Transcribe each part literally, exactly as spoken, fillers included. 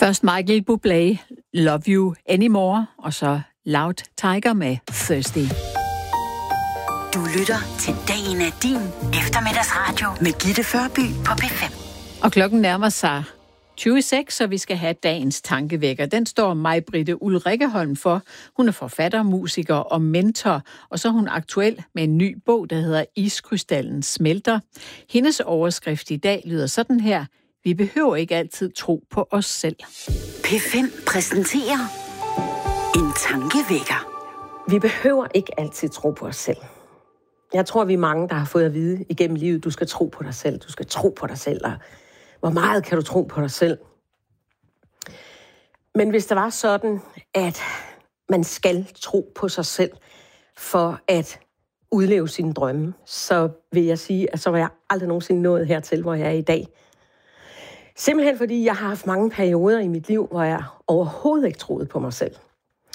Først Michael Bublé, Love You Anymore, og så Loud Tiger med Thirsty. Du lytter til Dagen er din eftermiddagsradio med Gitte Førby på P fem. Og klokken nærmer sig tyve i seks, så vi skal have dagens tankevækker. Den står Maj-Britte Ulrikkeholm for. Hun er forfatter, musiker og mentor, og så er hun aktuel med en ny bog, der hedder Iskrystallen smelter. Hendes overskrift i dag lyder sådan her: Vi behøver ikke altid tro på os selv. P fem præsenterer en tankevækker. Vi behøver ikke altid tro på os selv. Jeg tror, vi er mange, der har fået at vide igennem livet, du skal tro på dig selv, du skal tro på dig selv, og hvor meget kan du tro på dig selv? Men hvis det var sådan, at man skal tro på sig selv for at udleve sine drømme, så vil jeg sige, at så var jeg aldrig nogensinde nået hertil, hvor jeg er i dag. Simpelthen fordi jeg har haft mange perioder i mit liv, hvor jeg overhovedet ikke troede på mig selv.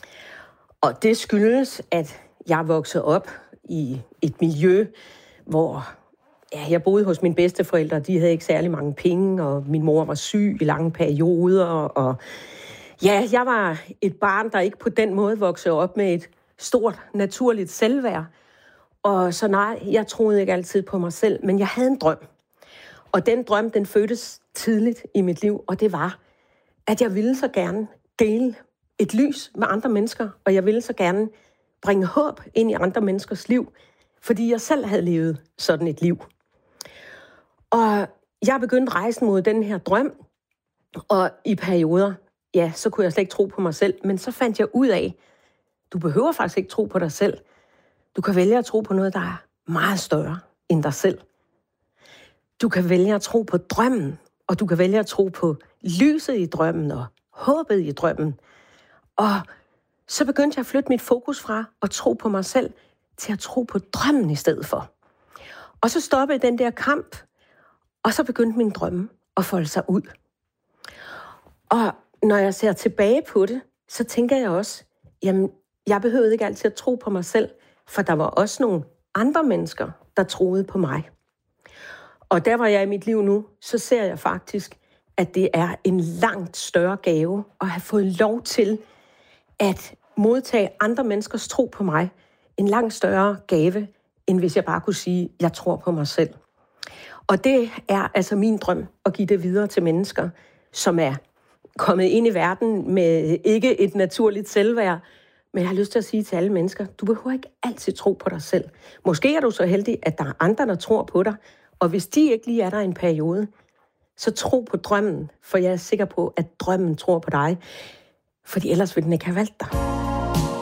Og det skyldes, at jeg voksede op i et miljø, hvor ja, jeg boede hos mine bedsteforældre. De havde ikke særlig mange penge, og min mor var syg i lange perioder. Og ja, jeg var et barn, der ikke på den måde voksede op med et stort, naturligt selvværd. Og så nej, jeg troede ikke altid på mig selv, men jeg havde en drøm. Og den drøm, den fødtes tidligt i mit liv, og det var, at jeg ville så gerne dele et lys med andre mennesker, og jeg ville så gerne bringe håb ind i andre menneskers liv, fordi jeg selv havde levet sådan et liv. Og jeg begyndte rejsen mod den her drøm, og i perioder, ja, så kunne jeg slet ikke tro på mig selv, men så fandt jeg ud af, du behøver faktisk ikke tro på dig selv. Du kan vælge at tro på noget, der er meget større end dig selv. Du kan vælge at tro på drømmen, og du kan vælge at tro på lyset i drømmen og håbet i drømmen. Og så begyndte jeg at flytte mit fokus fra at tro på mig selv til at tro på drømmen i stedet for. Og så stoppede den der kamp, og så begyndte min drømme at folde sig ud. Og når jeg ser tilbage på det, så tænker jeg også, jamen, jeg behøvede ikke altid at tro på mig selv, for der var også nogle andre mennesker, der troede på mig. Og der hvor jeg er i mit liv nu, så ser jeg faktisk, at det er en langt større gave at have fået lov til at modtage andre menneskers tro på mig. En langt større gave, end hvis jeg bare kunne sige, at jeg tror på mig selv. Og det er altså min drøm at give det videre til mennesker, som er kommet ind i verden med ikke et naturligt selvværd. Men jeg har lyst til at sige til alle mennesker, du behøver ikke altid tro på dig selv. Måske er du så heldig, at der er andre, der tror på dig. Og hvis de ikke lige er der i en periode, så tro på drømmen. For jeg er sikker på, at drømmen tror på dig. Fordi ellers vil den ikke have valgt dig.